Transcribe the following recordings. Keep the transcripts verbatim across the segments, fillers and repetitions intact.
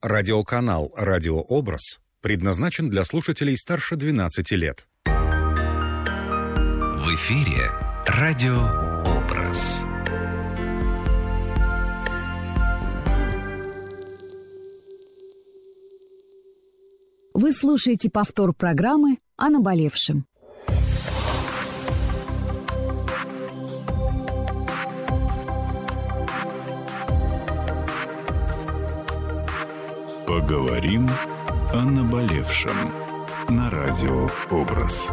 Радиоканал «Радиообраз» предназначен для слушателей старше двенадцати лет. В эфире «Радиообраз». Вы слушаете повтор программы о наболевшем. Поговорим о наболевшем на «Радиообраз».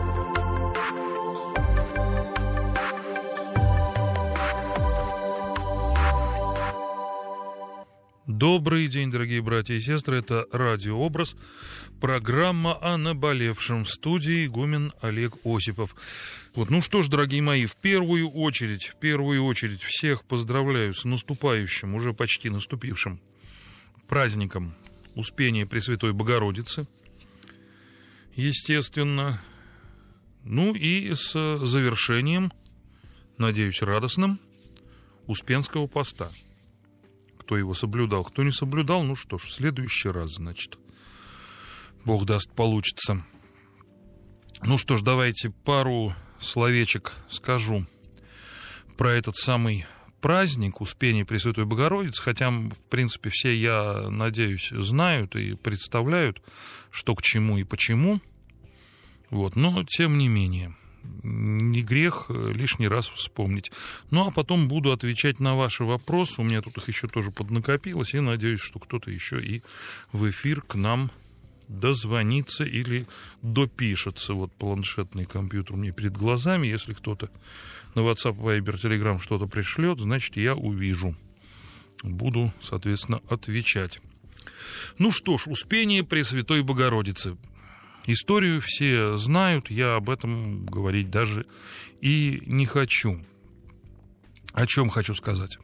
Добрый день, дорогие братья и сестры. Это «Радиообраз», программа о наболевшем. В студии игумен Олег Осипов. Вот, ну что ж, дорогие мои, в первую очередь, в первую очередь всех поздравляю с наступающим, уже почти наступившим праздником Успения Пресвятой Богородицы, естественно. Ну и с завершением, надеюсь, радостным, Успенского поста. Кто его соблюдал, кто не соблюдал, ну что ж, в следующий раз, значит, Бог даст, получится. Ну что ж, давайте пару словечек скажу про этот самый праздник Успения Пресвятой Богородицы, хотя, в принципе, все, я надеюсь, знают и представляют, что к чему и почему, вот, но, тем не менее, не грех лишний раз вспомнить. Ну, а потом буду отвечать на ваши вопросы, у меня тут их еще тоже поднакопилось, и надеюсь, что кто-то еще и в эфир к нам дозвонится или допишется. Вот планшетный компьютер мне перед глазами, если кто-то на WhatsApp, Viber, Telegram что-то пришлет, значит, я увижу. Буду, соответственно, отвечать. Ну что ж, Успение Пресвятой Богородицы. Историю все знают, я об этом говорить даже и не хочу. О чем хочу сказать?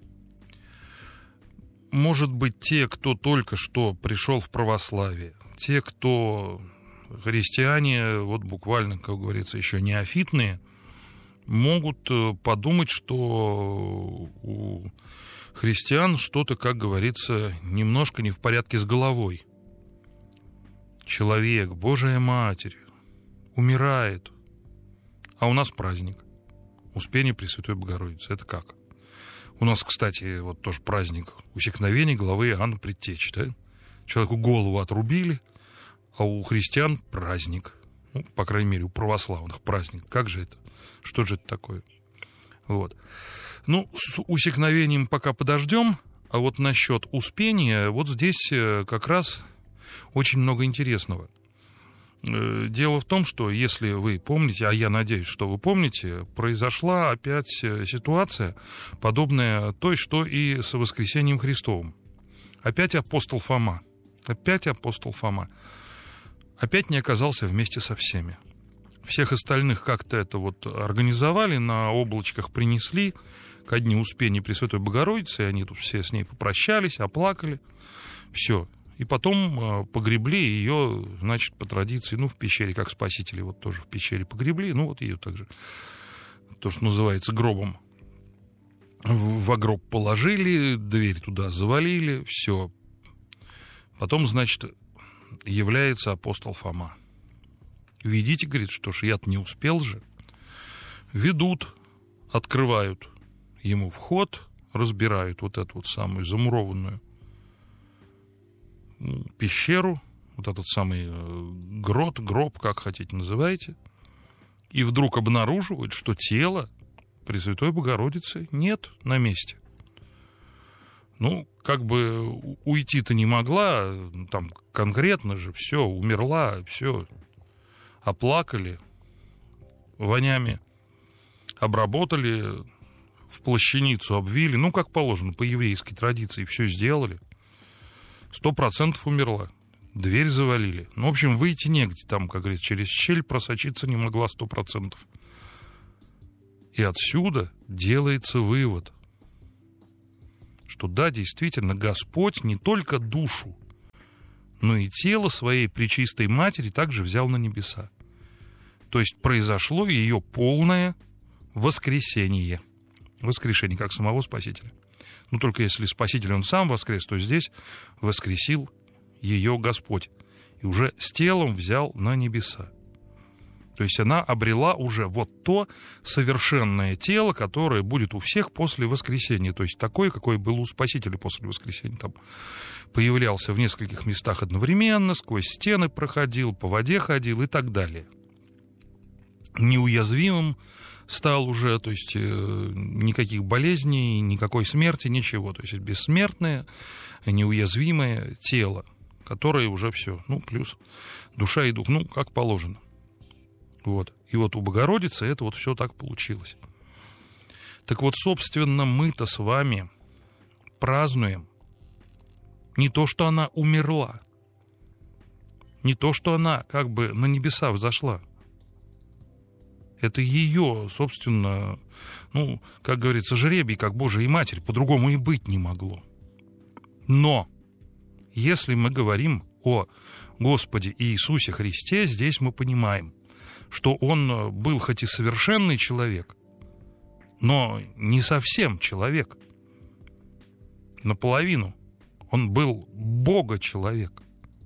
Может быть, те, кто только что пришел в православие, те, кто христиане, вот буквально, как говорится, еще неофитные, могут подумать, что у христиан что-то, как говорится, немножко не в порядке с головой. Человек, Божия Матерь, умирает, а у нас праздник Успения Пресвятой Богородицы. Это как? У нас, кстати, вот тоже праздник усекновения главы Иоанна Предтечи, да? Человеку голову отрубили, а у христиан праздник. Ну, по крайней мере, у православных праздник. Как же это? Что же это такое? Вот. Ну, с усекновением пока подождем, а вот насчет Успения, вот здесь как раз очень много интересного. Дело в том, что, если вы помните, а я надеюсь, что вы помните, произошла опять ситуация, подобная той, что и с воскресением Христовым. Опять апостол Фома. Опять апостол Фома. Опять не оказался вместе со всеми. Всех остальных как-то это вот организовали, на облачках принесли ко дню Успения Пресвятой Богородицы, и они тут все с ней попрощались, оплакали. Все. И потом погребли ее, значит, по традиции, ну, в пещере, как спасители, вот тоже в пещере погребли, ну, вот ее также, то, что называется, гробом, в гроб положили, дверь туда завалили, все. Потом, значит, является апостол Фома. Ведите, говорит, что ж, я-то не успел же. Ведут, открывают ему вход, разбирают вот эту вот самую замурованную пещеру, вот этот самый грот, гроб, как хотите называйте, и вдруг обнаруживают, что тело Пресвятой Богородицы нет на месте. Ну, как бы уйти-то не могла, там конкретно же все, умерла, все, оплакали, вонями обработали, в плащаницу обвили, ну, как положено, по еврейской традиции, все сделали. Сто процентов умерла. Дверь завалили. Ну, в общем, выйти негде. Там, как говорится, через щель просочиться не могла сто процентов. И отсюда делается вывод, что да, действительно, Господь не только душу, но и тело своей пречистой матери также взял на небеса. То есть произошло ее полное воскресение. Воскрешение, как самого Спасителя. Ну, только если Спаситель, он сам воскрес, то здесь воскресил ее Господь и уже с телом взял на небеса. То есть она обрела уже вот то совершенное тело, которое будет у всех после воскресения. То есть такое, какое было у Спасителя после воскресения. Там появлялся в нескольких местах одновременно, сквозь стены проходил, по воде ходил и так далее. Неуязвимым стал уже, то есть э, никаких болезней, никакой смерти, ничего. То есть бессмертное, неуязвимое тело, которое уже все, ну, плюс душа и дух, ну, как положено. Вот. И вот у Богородицы это вот все так получилось. Так вот, собственно, мы-то с вами празднуем не то, что она умерла, не то, что она как бы на небеса взошла. Это ее, собственно, ну, как говорится, жребий, как Божия Матерь, по-другому и быть не могло. Но если мы говорим о Господе Иисусе Христе, здесь мы понимаем, что он был хоть и совершенный человек, но не совсем человек. Наполовину. Он был Бога-человек.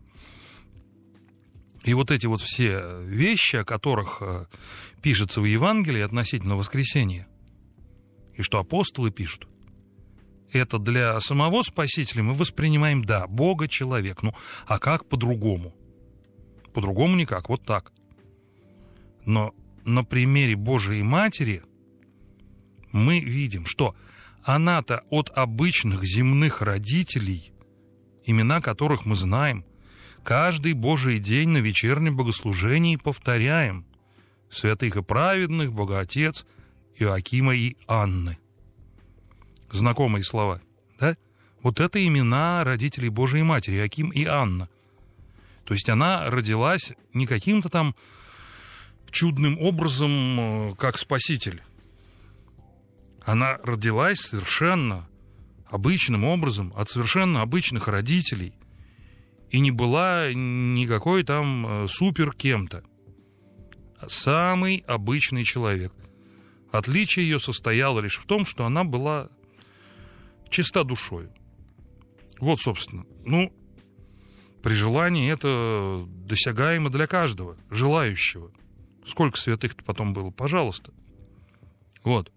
И вот эти вот все вещи, о которых пишется в Евангелии относительно воскресения, и что апостолы пишут, это для самого Спасителя мы воспринимаем, да, Бога-человек. Ну, а как по-другому? По-другому никак, вот так. Но на примере Божией Матери мы видим, что она-то от обычных земных родителей, имена которых мы знаем, каждый Божий день на вечернем богослужении повторяем: святых и праведных, Богоотец, Иоакима и Анны. Знакомые слова, да? Вот это имена родителей Божией Матери, Иоаким и Анна. То есть она родилась не каким-то там чудным образом, как Спаситель. Она родилась совершенно обычным образом, от совершенно обычных родителей, и не была никакой там супер кем-то. Самый обычный человек. Отличие ее состояло лишь в том, что она была чиста душою. Вот, собственно, ну, при желании это досягаемо для каждого желающего. Сколько святых-то потом было? Пожалуйста. Вот.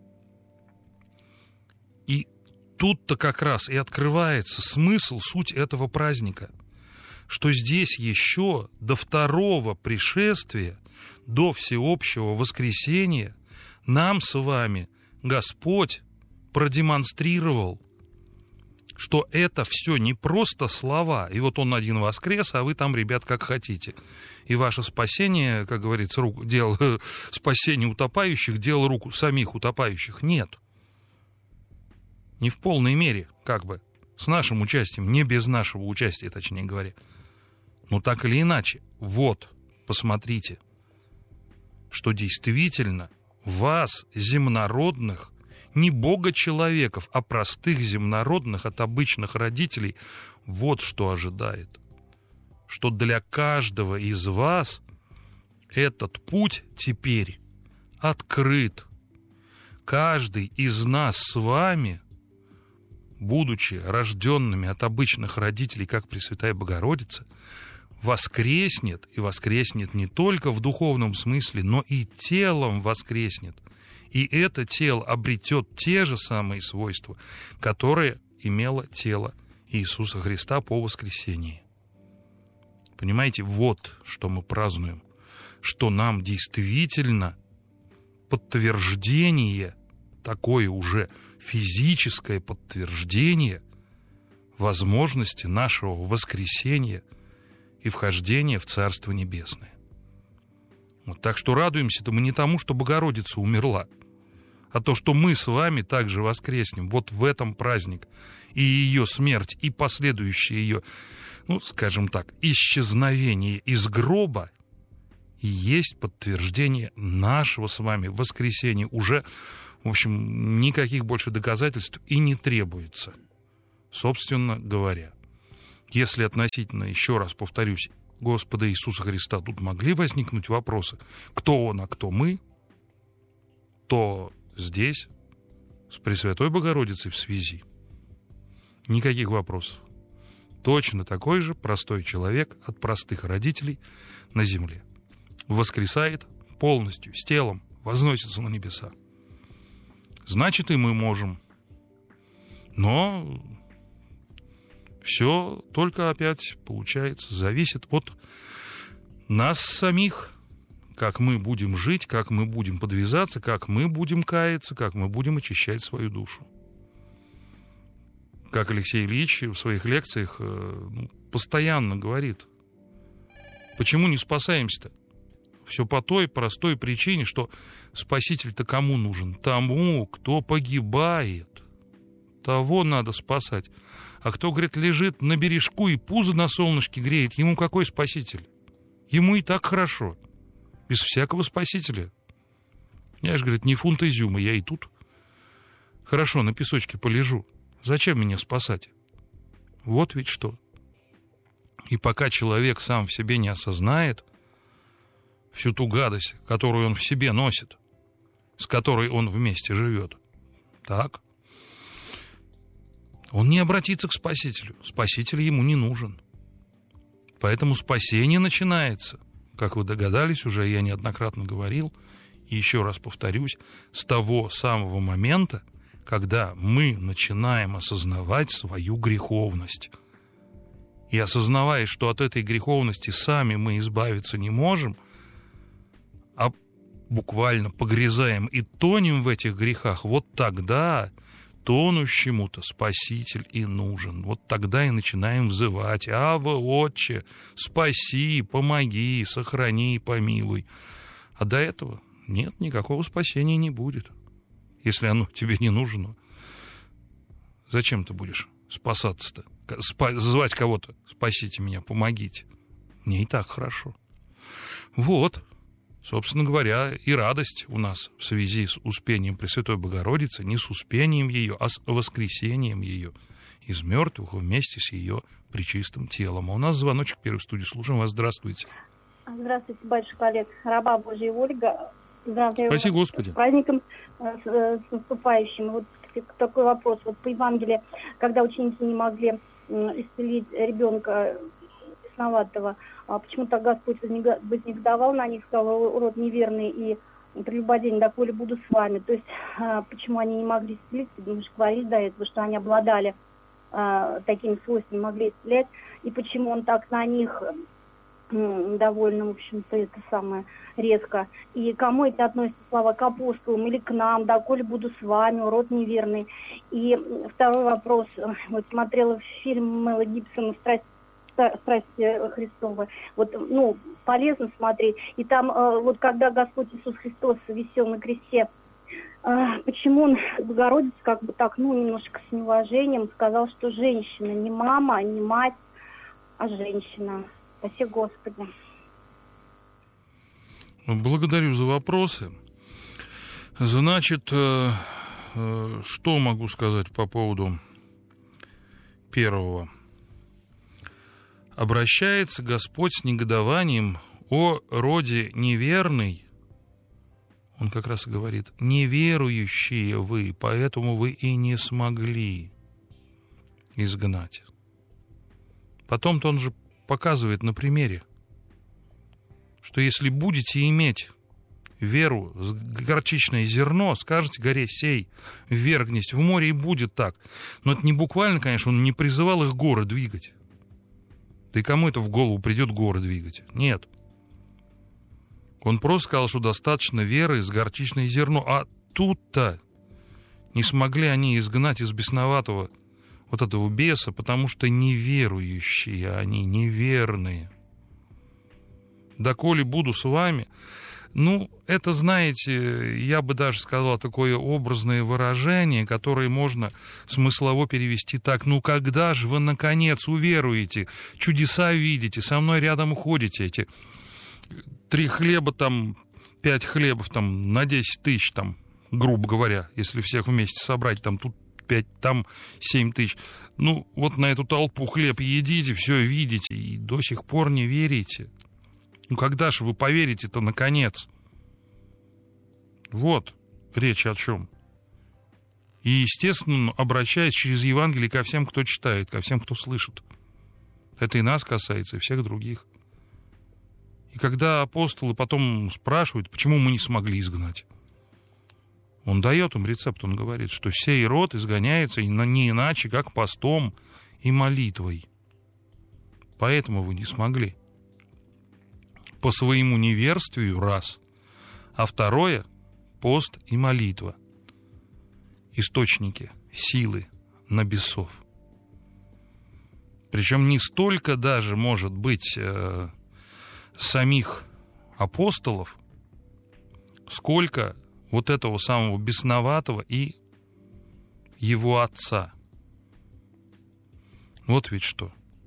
И тут-то как раз и открывается смысл, суть этого праздника, что здесь еще до второго пришествия, до всеобщего воскресения, нам с вами Господь продемонстрировал, что это все не просто слова, и вот он один воскрес, а вы там, ребят, как хотите. И ваше спасение, как говорится, рук, дело, спасение утопающих, дело рук самих утопающих. Нет. Не в полной мере, как бы, с нашим участием, не без нашего участия, точнее говоря. Но так или иначе, вот, посмотрите, что действительно вас, земнородных, не бога-человеков, а простых земнородных от обычных родителей, вот что ожидает. Что для каждого из вас этот путь теперь открыт. Каждый из нас с вами, будучи рожденными от обычных родителей, как Пресвятая Богородица, воскреснет, и воскреснет не только в духовном смысле, но и телом воскреснет. И это тело обретет те же самые свойства, которые имело тело Иисуса Христа по воскресении. Понимаете, вот что мы празднуем, что нам действительно подтверждение, такое уже физическое подтверждение возможности нашего воскресения и вхождения в Царство Небесное. Вот, так что радуемся-то мы не тому, что Богородица умерла, а то, что мы с вами также воскреснем вот в этом праздник, и ее смерть, и последующее ее, ну, скажем так, исчезновение из гроба и есть подтверждение нашего с вами воскресения. Уже, в общем, никаких больше доказательств и не требуется, собственно говоря. Если относительно, еще раз повторюсь, Господа Иисуса Христа тут могли возникнуть вопросы, кто Он, а кто мы, то здесь с Пресвятой Богородицей в связи никаких вопросов. точно такой же простой человек от простых родителей на земле. Воскресает полностью, с телом, возносится на небеса. Значит, и мы можем. Но все только опять, получается, зависит от нас самих, как мы будем жить, как мы будем подвязаться, как мы будем каяться, как мы будем очищать свою душу. Как Алексей Ильич в своих лекциях ну, постоянно говорит, почему не спасаемся-то? Все по той простой причине, что спаситель-то кому нужен? Тому, кто погибает. Того надо спасать. А кто, говорит, лежит на бережку и пузо на солнышке греет, ему какой спаситель? Ему и так хорошо. Без всякого спасителя. Я же, говорит, не фунт изюма, я и тут хорошо на песочке полежу. Зачем меня спасать? Вот ведь что. И пока человек сам в себе не осознает всю ту гадость, которую он в себе носит, с которой он вместе живет, так, он не обратится к Спасителю. Спаситель ему не нужен. Поэтому спасение начинается, как вы догадались, уже я неоднократно говорил, и еще раз повторюсь, с того самого момента, когда мы начинаем осознавать свою греховность. И осознавая, что от этой греховности сами мы избавиться не можем, а буквально погрязаем и тонем в этих грехах, вот тогда тонущему-то Спаситель и нужен. Вот тогда и начинаем взывать: «Ава, Отче, спаси, помоги, сохрани, помилуй». А до этого нет, никакого спасения не будет. Если оно тебе не нужно, зачем ты будешь спасаться-то? Спа- звать кого-то: «Спасите меня, помогите». Мне и так хорошо. Вот, собственно говоря, и радость у нас в связи с успением Пресвятой Богородицы, не с успением ее, а с воскресением ее из мертвых вместе с ее пречистым телом. А у нас звоночек первый в студии. Слушаем вас. Здравствуйте. Здравствуйте, батюшка Олег. Раба Божья Ольга. Здравствуйте. Спаси Господи. С праздником, с, с наступающим. Вот такой вопрос. Вот по Евангелию, когда ученики не могли исцелить ребенка бесноватого, почему-то Господь вознегодовал на них, сказал: «Урод неверный и прелюбодейный, доколе буду с вами». То есть почему они не могли исцелить? Мы же говорили до этого, что они обладали такими свойствами, могли исцелять. И почему он так на них довольно, в общем-то, это самое резко. И кому эти относятся слова? К апостолам или к нам? «Доколе буду с вами, урод неверный». И второй вопрос. Вот смотрела фильм Мэла Гибсона «Страсть, страсти Христовы». Вот, ну, полезно смотреть. И там, вот когда Господь Иисус Христос висел на кресте, почему он Богородице как бы так, ну, немножко с неуважением сказал, что женщина, не мама, не мать, а женщина. Спаси Господи. Благодарю за вопросы. Значит, что могу сказать по поводу первого? Обращается Господь с негодованием: «О роде неверный». Он как раз и говорит: «Неверующие вы, поэтому вы и не смогли изгнать». Потом-то он же показывает на примере, что если будете иметь веру, горчичное зерно, скажете горе: «Сей, ввергнись в море», и будет так. Но это не буквально, конечно, он не призывал их горы двигать. Да и кому это в голову придет горы двигать? Нет. Он просто сказал, что достаточно веры с горчичное зерно. А тут-то не смогли они изгнать из бесноватого вот этого беса, потому что неверующие они, неверные. «Доколе буду с вами». Ну, это, знаете, я бы даже сказал, такое образное выражение, которое можно смыслово перевести так: «Ну, когда же вы, наконец, уверуете, чудеса видите, со мной рядом ходите, эти три хлеба, там, пять хлебов, там, на десять тысяч, там, грубо говоря, если всех вместе собрать, там, тут пять, там семь тысяч. Ну, вот на эту толпу хлеб едите, все видите, и до сих пор не верите. Ну, когда же вы поверите-то, наконец?» Вот речь о чем. И, естественно, обращаясь через Евангелие ко всем, кто читает, ко всем, кто слышит. Это и нас касается, и всех других. И когда апостолы потом спрашивают, почему мы не смогли изгнать, он дает им рецепт, он говорит, что сей род изгоняется не иначе, как постом и молитвой. Поэтому вы не смогли. По своему неверствию раз, а второе — пост и молитва. Источники силы на бесов. Причем не столько даже, может быть, э, самих апостолов, сколько вот этого самого бесноватого и его отца. Вот ведь что.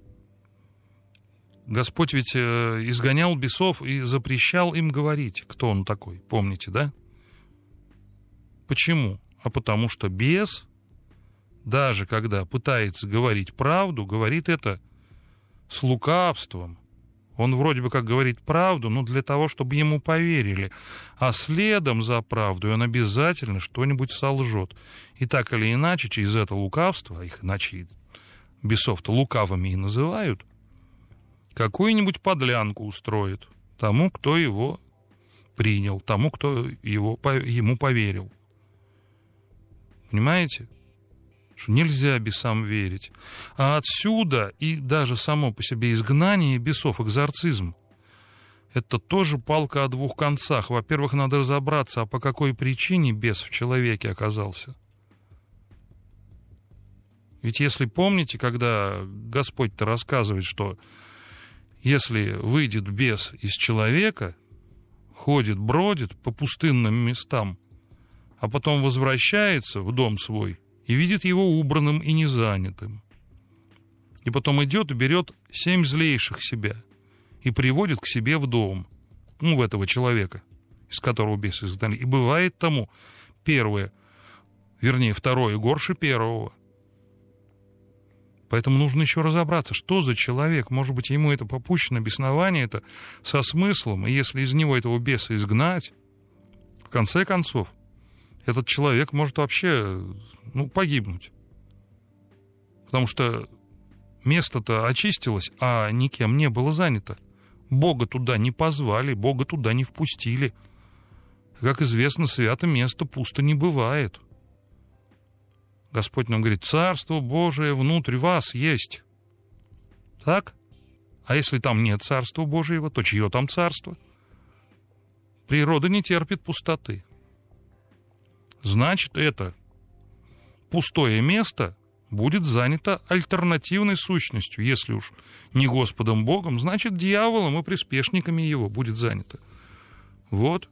Господь ведь э, изгонял бесов и запрещал им говорить, кто он такой. Помните, да? Почему? А потому что бес, даже когда пытается говорить правду, говорит это с лукавством. Он вроде бы как говорит правду, но для того, чтобы ему поверили. А следом за правдой он обязательно что-нибудь солжет. И так или иначе, через это лукавство, их иначе бесов-то лукавыми и называют, какую-нибудь подлянку устроит тому, кто его принял, тому, кто его, ему поверил. Понимаете? Что нельзя бесам верить. А отсюда и даже само по себе изгнание бесов, экзорцизм, это тоже палка о двух концах. Во-первых, надо разобраться, а по какой причине бес в человеке оказался. Ведь если помните, когда Господь-то рассказывает, что если выйдет бес из человека, ходит, бродит по пустынным местам, а потом возвращается в дом свой и видит его убранным и незанятым. И потом идет и берет семь злейших себя и приводит к себе в дом, ну, в этого человека, из которого бесы изгнали. И бывает тому первое, вернее, второе горше первого. Поэтому нужно еще разобраться, что за человек. Может быть, ему это попущено беснование, это со смыслом. И если из него этого беса изгнать, в конце концов, этот человек может вообще, ну, погибнуть. Потому что место-то очистилось, а никем не было занято. Бога туда не позвали, Бога туда не впустили. Как известно, свято место пусто не бывает. Господь нам говорит, Царство Божие внутрь вас есть. Так? А если там нет Царства Божьего, то чье там царство? Природа не терпит пустоты. Значит, это пустое место будет занято альтернативной сущностью. Если уж не Господом Богом, значит, дьяволом и приспешниками его будет занято. Вот.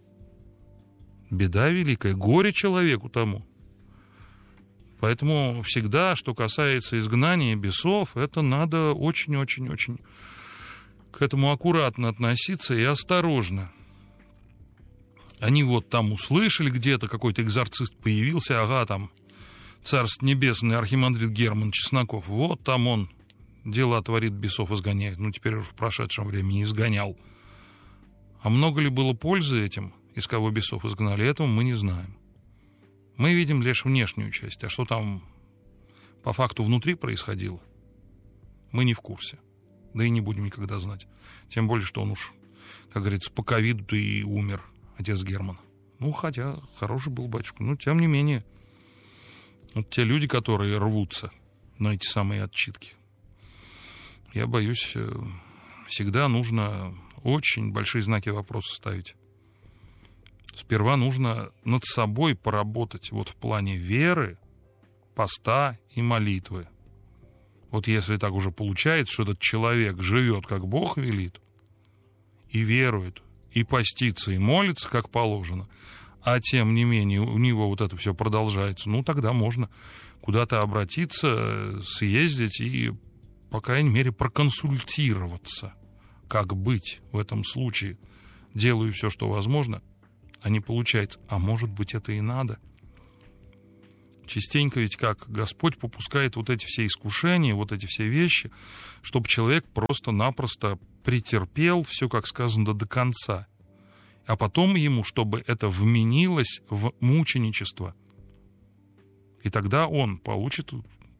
Беда великая, горе человеку тому. Поэтому всегда, что касается изгнания бесов, это надо очень-очень-очень к этому аккуратно относиться и осторожно. Они вот там услышали где-то, какой-то экзорцист появился, ага, там Царство Небесное, архимандрит Герман Чесноков, вот там он дела творит, бесов изгоняет. Ну, теперь уже в прошедшем времени изгонял. А много ли было пользы этим, из кого бесов изгнали, этого мы не знаем. Мы видим лишь внешнюю часть, а что там по факту внутри происходило, мы не в курсе. Да и не будем никогда знать. Тем более, что он уж, как говорится, по ковиду и умер, отец Герман. Ну, хотя хороший был батюшка. Но, тем не менее, вот те люди, которые рвутся на эти самые отчитки, я боюсь, всегда нужно очень большие знаки вопроса ставить. Сперва нужно над собой поработать вот в плане веры, поста и молитвы. Вот если так уже получается, что этот человек живет, как Бог велит, и верует, и постится, и молится, как положено, а тем не менее у него вот это все продолжается, ну тогда можно куда-то обратиться, съездить и, по крайней мере, проконсультироваться, как быть в этом случае. Делаю все, что возможно, а не получается. А может быть, это и надо. Частенько ведь как Господь попускает вот эти все искушения, вот эти все вещи, чтобы человек просто-напросто претерпел все, как сказано, до конца. А потом ему, чтобы это вменилось в мученичество. И тогда он получит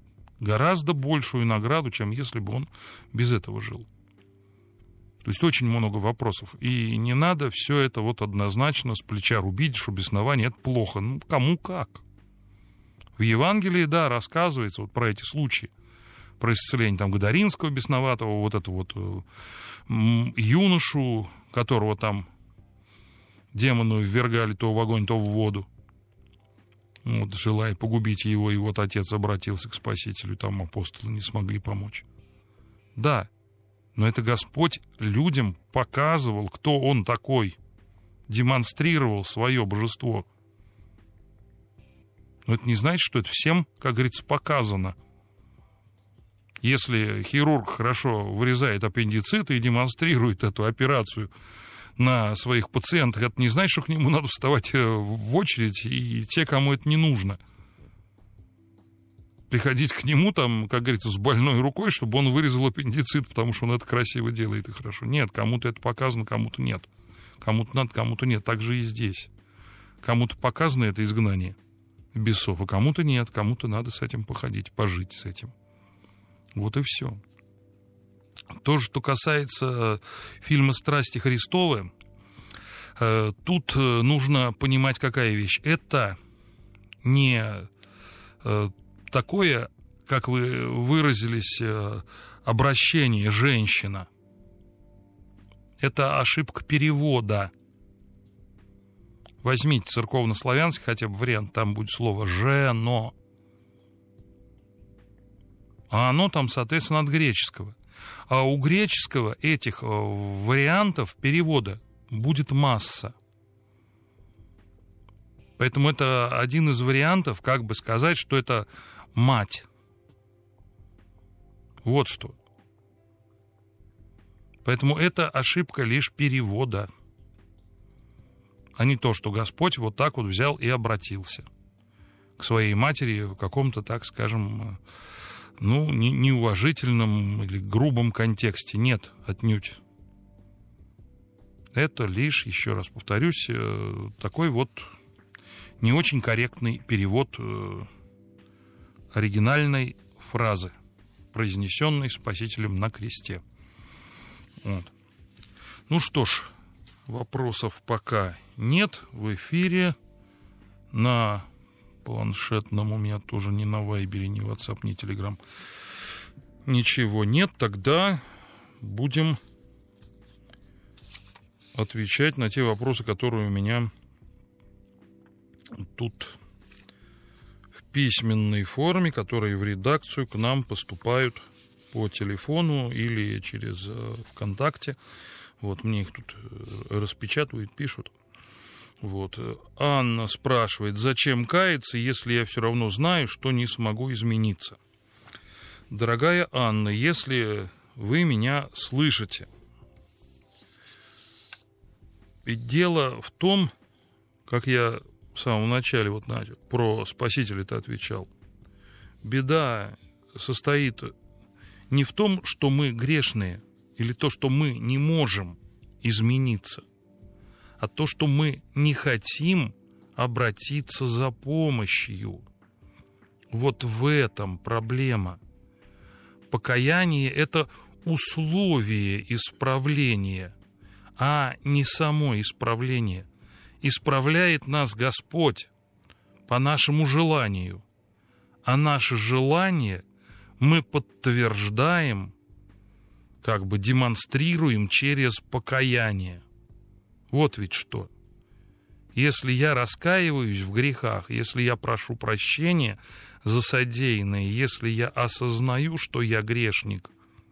гораздо большую награду, чем если бы он без этого жил. То есть очень много вопросов. И не надо все это вот однозначно с плеча рубить, что беснование — это плохо. Ну, кому как. В Евангелии, да, рассказывается вот про эти случаи. Про исцеление там Гадаринского бесноватого, вот это вот м, юношу, которого там демону ввергали то в огонь, то в воду. Вот, желая погубить его, и вот отец обратился к Спасителю, там апостолы не смогли помочь. Да, но это Господь людям показывал, кто Он такой, демонстрировал свое божество. Но это не значит, что это всем, как говорится, показано. Если хирург хорошо вырезает аппендицит и демонстрирует эту операцию на своих пациентах, это не значит, что к нему надо вставать в очередь, и те, кому это не нужно. Приходить к нему, там, как говорится, с больной рукой, чтобы он вырезал аппендицит, потому что он это красиво делает и хорошо. Нет, кому-то это показано, кому-то нет. Кому-то надо, кому-то нет. Так же и здесь. Кому-то показано это изгнание бесов, а кому-то нет. Кому-то надо с этим походить, пожить с этим. Вот и все. То, что касается фильма «Страсти Христовы», тут нужно понимать, какая вещь. Это не такое, как вы выразились, обращение «женщина». Это ошибка перевода. Возьмите церковнославянский хотя бы вариант, там будет слово «жено». А оно там, соответственно, от греческого. А у греческого этих вариантов перевода будет масса. Поэтому это один из вариантов, как бы сказать, что это мать. Вот что. Поэтому это ошибка лишь перевода, а не то, что Господь вот так вот взял и обратился к своей матери в каком-то, так скажем, ну, неуважительном или грубом контексте. Нет, отнюдь. Это лишь, еще раз повторюсь, такой вот не очень корректный перевод оригинальной фразы, произнесенной Спасителем на кресте. Вот. Ну что ж, вопросов пока нет в эфире. На планшетном у меня тоже ни на Вайбере, ни WhatsApp, ни Telegram ничего нет. Тогда будем отвечать на те вопросы, которые у меня тут в письменной форме, которые в редакцию к нам поступают по телефону или через ВКонтакте. Вот, мне их тут распечатывают, пишут. Вот. Анна спрашивает, зачем каяться, если я все равно знаю, что не смогу измениться? Дорогая Анна, если вы меня слышите, ведь дело в том, как я в самом начале вот, Надя, про Спасителя-то отвечал, беда состоит не в том, что мы грешные, или то, что мы не можем измениться, а то, что мы не хотим обратиться за помощью. Вот в этом проблема. Покаяние – это условие исправления, а не само исправление. Исправляет нас Господь по нашему желанию, а наше желание мы подтверждаем, как бы демонстрируем через покаяние. Вот ведь что. Если я раскаиваюсь в грехах, если я прошу прощения за содеянное, если я осознаю, что я грешник,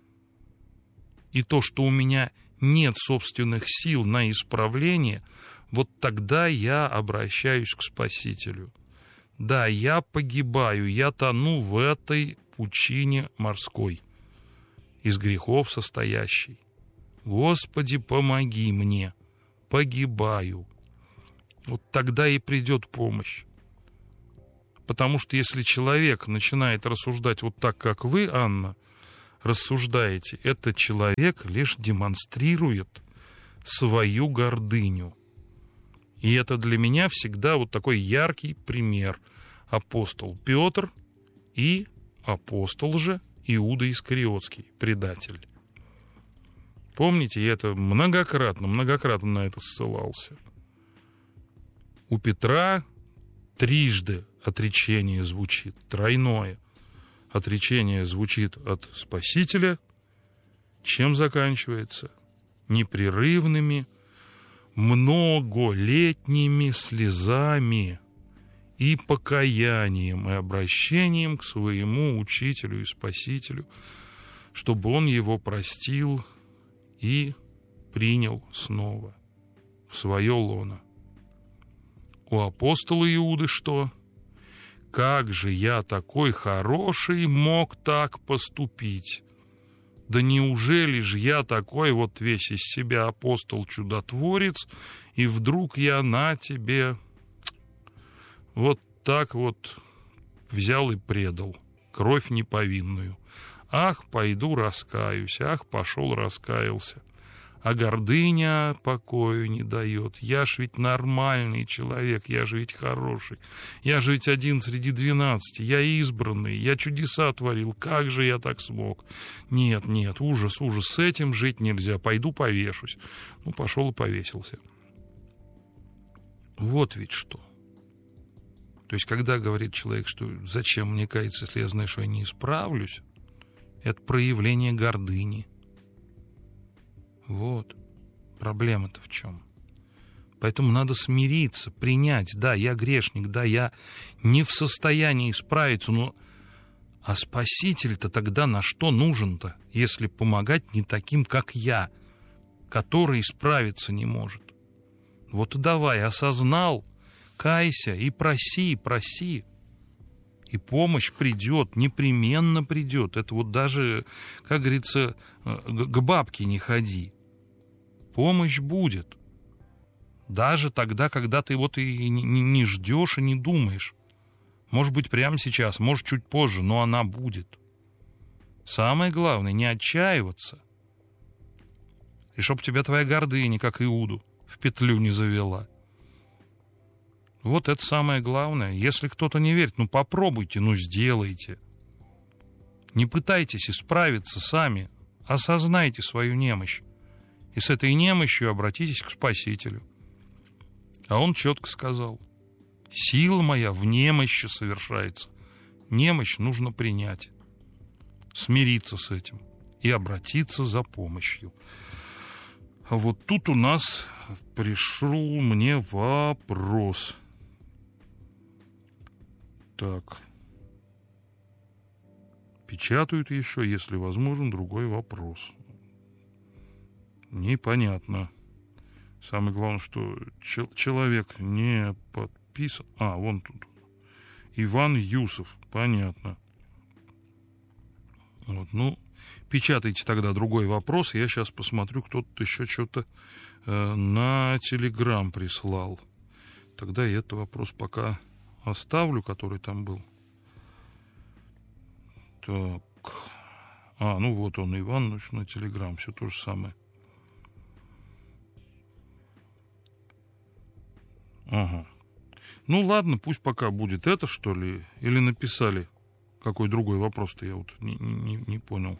и то, что у меня нет собственных сил на исправление, вот тогда я обращаюсь к Спасителю. Да, я погибаю, я тону в этой пучине морской, из грехов состоящей. Господи, помоги мне, погибаю. Вот тогда и придет помощь. Потому что если человек начинает рассуждать вот так, как вы, Анна, рассуждаете, этот человек лишь демонстрирует свою гордыню. И это для меня всегда вот такой яркий пример. Апостол Петр и апостол же Иуда Искариотский, предатель. Помните, я это многократно, многократно на это ссылался. У Петра трижды отречение звучит, тройное отречение звучит от Спасителя. Чем заканчивается? Непрерывными, многолетними слезами и покаянием, и обращением к своему Учителю и Спасителю, чтобы он его простил и принял снова в свое лоно. У апостола Иуды что? Как же я такой хороший мог так поступить? Да неужели же я такой вот весь из себя апостол-чудотворец, и вдруг я на тебе вот так вот взял и предал кровь неповинную. Ах, пойду раскаюсь, ах, пошел раскаялся. А гордыня покою не дает. Я ж ведь нормальный человек, я же ведь хороший. Я же ведь один среди двенадцати, я избранный, я чудеса творил. Как же я так смог? Нет, нет, ужас, ужас, с этим жить нельзя, пойду повешусь. Ну, пошел и повесился. Вот ведь что. То есть, когда говорит человек, что зачем мне каяться, если я знаю, что я не исправлюсь, это проявление гордыни. Вот. Проблема-то в чем? Поэтому надо смириться, принять. Да, я грешник, да, я не в состоянии исправиться, но... А Спаситель-то тогда на что нужен-то, если помогать не таким, как я, который исправиться не может? Вот и давай, осознал, кайся и проси, проси. И помощь придет, непременно придет. Это вот даже, как говорится, к бабке не ходи. Помощь будет. Даже тогда, когда ты вот и не ждешь и не думаешь. Может быть, прямо сейчас, может, чуть позже, но она будет. Самое главное, не отчаиваться. И чтоб тебя твоя гордыня, как Иуду, в петлю не завела. Вот это самое главное. Если кто-то не верит, ну попробуйте, ну сделайте. Не пытайтесь исправиться сами. Осознайте свою немощь. И с этой немощью обратитесь к Спасителю. А он четко сказал: сила моя в немощи совершается. Немощь нужно принять, смириться с этим и обратиться за помощью. А вот тут у нас пришел мне вопрос. Так. Печатают еще, если возможен, другой вопрос. Непонятно. Самое главное, что ч- человек не подписан. А, вон тут. Иван Юсов. Понятно. Вот, ну, печатайте тогда другой вопрос. Я сейчас посмотрю, кто-то еще что-то э, на Телеграм прислал. Тогда я этот вопрос пока оставлю, который там был. Так. А, ну вот он, Иван, ну, на Телеграм. Все то же самое. Ага. Ну ладно, пусть пока будет это, что ли. Или написали. Какой другой вопрос-то, я вот не, не, не понял.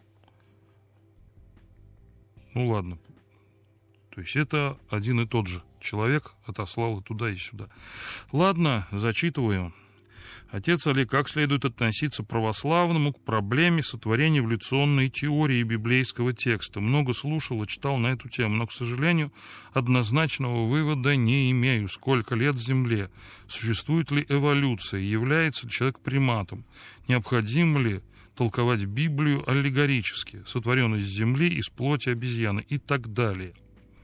Ну ладно. То есть это один и тот же человек отослал и туда, и сюда. Ладно, зачитываю. Отец Олег, как следует относиться православному к проблеме сотворения эволюционной теории библейского текста? Много слушал и читал на эту тему, но, к сожалению, однозначного вывода не имею. Сколько лет Земле? Существует ли эволюция? Является ли человек приматом? Необходимо ли толковать Библию аллегорически? Сотворенность Земли из плоти обезьяны и так далее.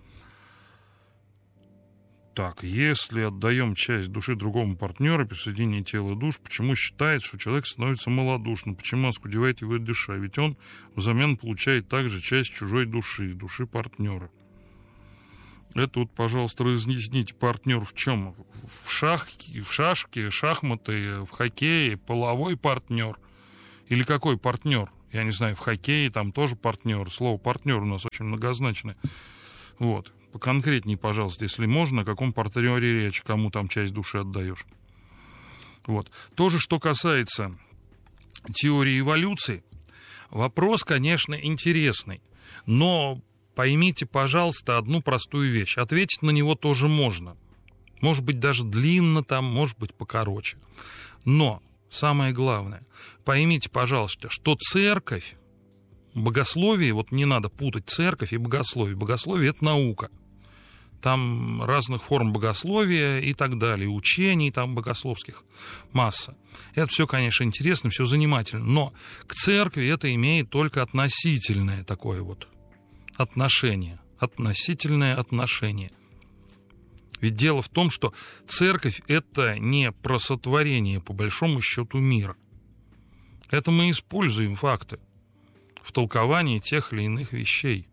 Так, если отдаем часть души другому партнеру при соединении тела и душ, почему считается, что человек становится малодушным? Почему оскудевает его душа? Ведь он взамен получает также часть чужой души, души партнера. Это вот, пожалуйста, разъясните, партнер в чем? В шахке, в шашке, шахматы, в хоккее, половой партнер? Или какой партнер? Я не знаю, в хоккее там тоже партнер. Слово партнер у нас очень многозначное. Вот. Поконкретнее, пожалуйста, если можно, о каком партнере речь, кому там часть души отдаешь. Вот. То же, что касается теории эволюции, вопрос, конечно, интересный, но поймите, пожалуйста, одну простую вещь. Ответить на него тоже можно. Может быть, даже длинно там, может быть, покороче. Но самое главное, поймите, пожалуйста, что церковь, богословие, вот не надо путать церковь и богословие. Богословие – это наука. Там разных форм богословия и так далее, учений там богословских масса. Это все, конечно, интересно, все занимательно, но к церкви это имеет только относительное такое вот отношение, относительное отношение. Ведь дело в том, что церковь – это не про сотворение, по большому счету, мира. Это мы используем факты в толковании тех или иных вещей.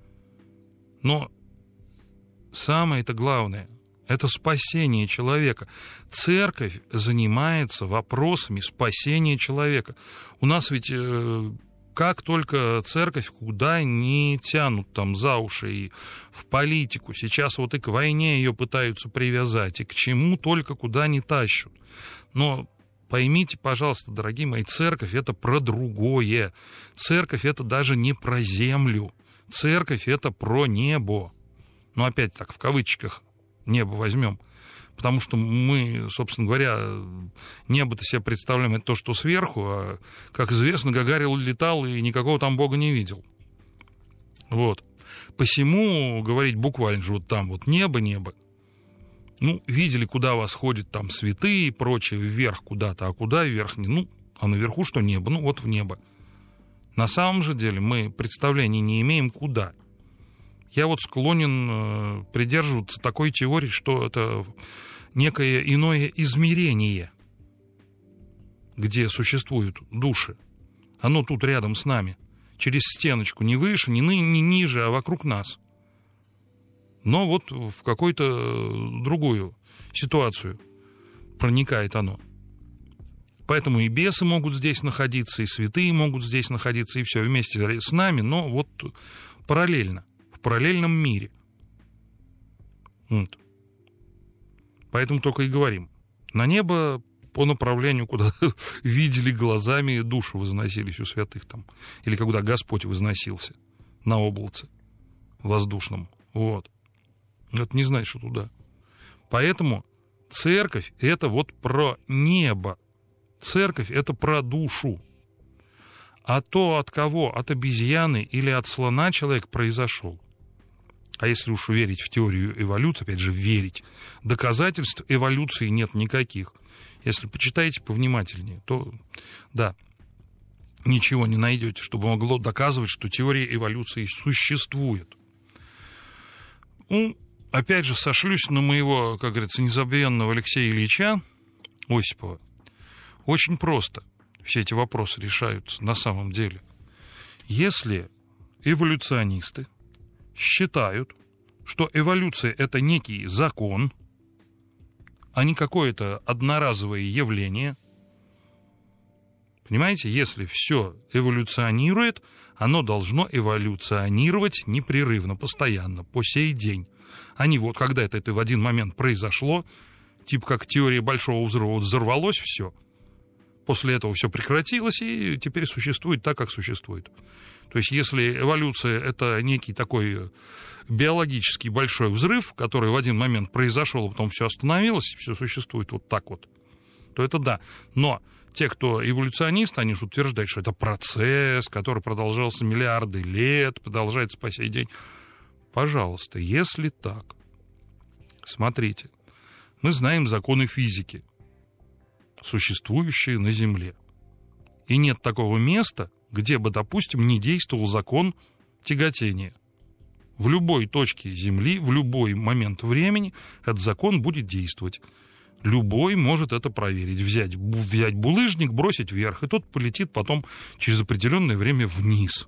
Но самое-то главное – это спасение человека. Церковь занимается вопросами спасения человека. У нас ведь э, как только церковь куда ни тянут там за уши и в политику. Сейчас вот и к войне ее пытаются привязать, и к чему только куда не тащут. Но поймите, пожалуйста, дорогие мои, церковь – это про другое. Церковь – это даже не про землю. Церковь – это про небо. Ну, опять так, в кавычках небо возьмем. Потому что мы, собственно говоря, небо-то себе представляем, это то, что сверху, а, как известно, Гагарин летал и никакого там Бога не видел. Вот. Посему говорить буквально же вот там вот небо-небо. Ну, видели, куда восходят там святые и прочее, вверх куда-то, а куда вверх? Ну, а наверху что небо? Ну, вот в небо. На самом же деле мы представления не имеем, куда. Я вот склонен э, придерживаться такой теории, что это некое иное измерение, где существуют души. Оно тут рядом с нами, через стеночку, не выше, не, ни, не ниже, а вокруг нас. Но вот в какую-то другую ситуацию проникает оно. Поэтому и бесы могут здесь находиться, и святые могут здесь находиться, и все вместе с нами, но вот параллельно. В параллельном мире. Вот. Поэтому только и говорим. На небо по направлению, куда видели глазами, души возносились у святых там. Или когда Господь возносился на облаце воздушном. Вот. Это не значит, что туда. Поэтому церковь – это вот про небо. Церковь – это про душу. А то, от кого, от обезьяны или от слона человек произошел. А если уж верить в теорию эволюции, опять же, верить, доказательств эволюции нет никаких. Если почитаете повнимательнее, то, да, ничего не найдете, чтобы могло доказывать, что теория эволюции существует. Ну, опять же, сошлюсь на моего, как говорится, незабвенного Алексея Ильича Осипова. Очень просто все эти вопросы решаются на самом деле. Если эволюционисты считают, что эволюция – это некий закон, а не какое-то одноразовое явление. Понимаете, если все эволюционирует, оно должно эволюционировать непрерывно, постоянно, по сей день. А не вот, когда это, это в один момент произошло, типа как теория Большого взрыва, вот взорвалось все, после этого все прекратилось, и теперь существует так, как существует. То есть, если эволюция – это некий такой биологический большой взрыв, который в один момент произошел, а потом все остановилось, и все существует вот так вот, то это да. Но те, кто эволюционисты, они же утверждают, что это процесс, который продолжался миллиарды лет, продолжается по сей день. Пожалуйста, если так, смотрите, мы знаем законы физики, существующие на Земле. И нет такого места, где бы, допустим, не действовал закон тяготения. В любой точке Земли, в любой момент времени этот закон будет действовать. Любой может это проверить. Взять, взять булыжник, бросить вверх, и тот полетит потом через определенное время вниз.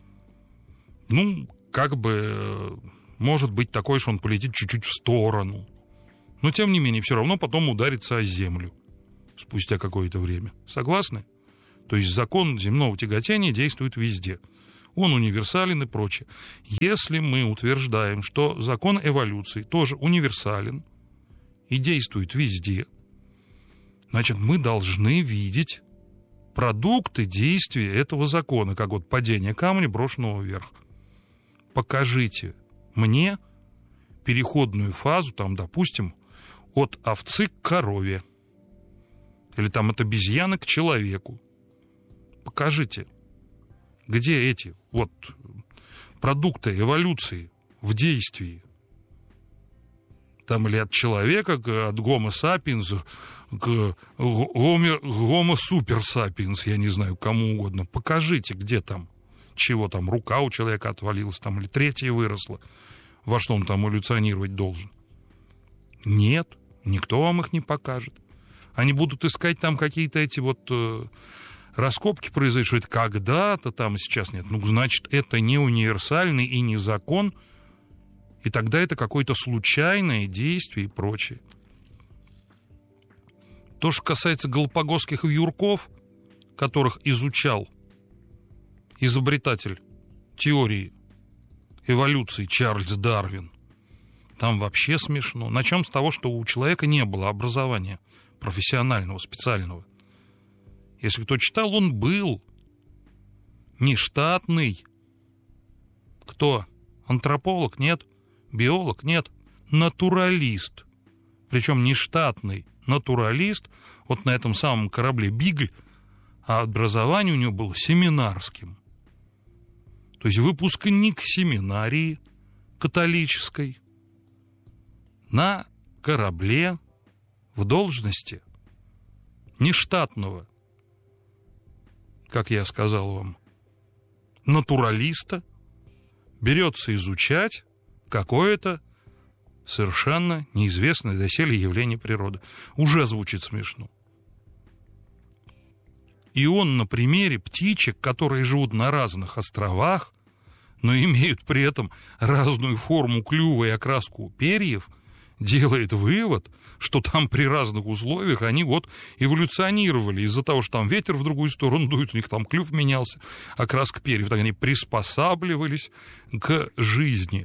Ну, как бы, может быть такое, что он полетит чуть-чуть в сторону. Но, тем не менее, все равно потом ударится о Землю спустя какое-то время. Согласны? То есть закон земного тяготения действует везде. Он универсален и прочее. Если мы утверждаем, что закон эволюции тоже универсален и действует везде, значит, мы должны видеть продукты действия этого закона, как вот падение камня, брошенного вверх. Покажите мне переходную фазу, там, допустим, от овцы к корове. Или там от обезьяны к человеку. Покажите, где эти вот продукты эволюции в действии. Там или от человека, от Homo sapiens к Homo, Homo super sapiens, я не знаю, кому угодно. Покажите, где там, чего там, рука у человека отвалилась, там, или третья выросла, во что он там эволюционировать должен. Нет, никто вам их не покажет. Они будут искать там какие-то эти вот э, раскопки произойдут, что это когда-то там, сейчас нет. Ну, значит, это не универсальный и не закон, и тогда это какое-то случайное действие и прочее. То, что касается галапагосских вьюрков, которых изучал изобретатель теории эволюции Чарльз Дарвин, там вообще смешно. Начнем с того, что у человека не было образования профессионального, специального. Если кто читал, он был нештатный. Кто? Антрополог? Нет. Биолог? Нет. Натуралист. Причем нештатный натуралист. Вот на этом самом корабле «Бигль», а образование у него было семинарским. То есть выпускник семинарии католической на корабле в должности нештатного, как я сказал вам, натуралиста берется изучать какое-то совершенно неизвестное доселе явление природы. Уже звучит смешно. И он на примере птичек, которые живут на разных островах, но имеют при этом разную форму клюва и окраску перьев, делает вывод, что там при разных условиях они вот эволюционировали. Из-за того, что там ветер в другую сторону дует, у них там клюв менялся, окраска перьев, так они приспосабливались к жизни.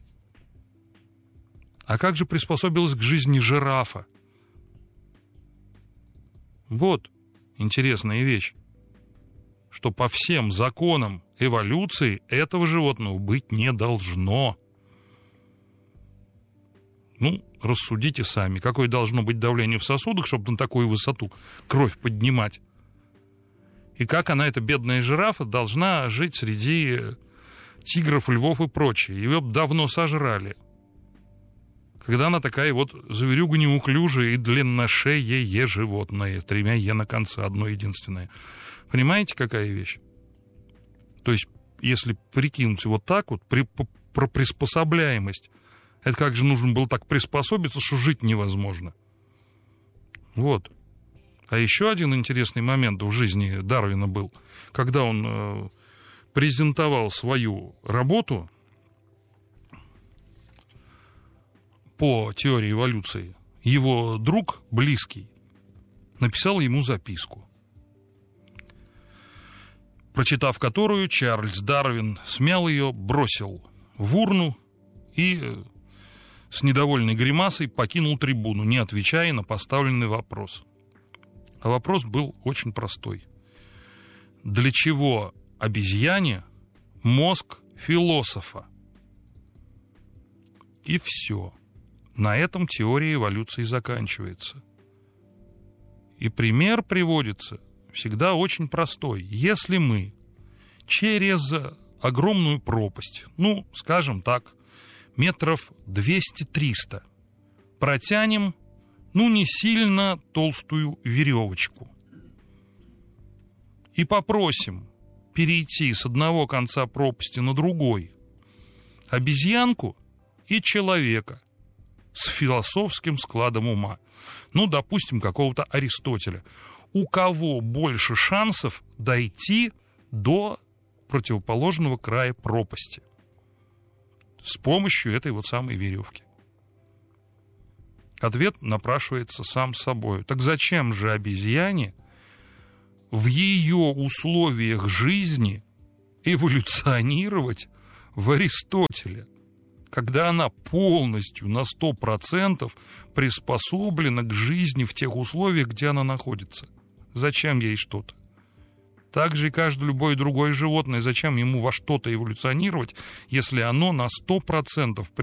А как же приспособилась к жизни жирафа? Вот интересная вещь, что по всем законам эволюции этого животного быть не должно. Ну, рассудите сами, какое должно быть давление в сосудах, чтобы на такую высоту кровь поднимать. И как она, эта бедная жирафа, должна жить среди тигров, львов и прочее. Ее давно сожрали. Когда она такая вот зверюга неуклюжая и длинношеее животное, с тремя «е» на конце, одно единственное. Понимаете, какая вещь? То есть, если прикинуть вот так вот, при, про приспособляемость, это как же нужно было так приспособиться, что жить невозможно. Вот. А еще один интересный момент в жизни Дарвина был, когда он э, презентовал свою работу по теории эволюции, его друг, близкий, написал ему записку, прочитав которую, Чарльз Дарвин смял ее, бросил в урну и с недовольной гримасой покинул трибуну, не отвечая на поставленный вопрос. А вопрос был очень простой. Для чего обезьяне мозг философа? И все. На этом теория эволюции заканчивается. И пример приводится всегда очень простой. Если мы через огромную пропасть, ну, скажем так, метров двести-триста, протянем, ну, не сильно толстую веревочку и попросим перейти с одного конца пропасти на другой обезьянку и человека с философским складом ума, ну, допустим, какого-то Аристотеля, у кого больше шансов дойти до противоположного края пропасти с помощью этой вот самой веревки? Ответ напрашивается сам собой. Так зачем же обезьяне в ее условиях жизни эволюционировать в Аристотеля, когда она полностью на сто процентов приспособлена к жизни в тех условиях, где она находится? Зачем ей что-то? Так же и каждое любое другое животное. Зачем ему во что-то эволюционировать, если оно на сто процентов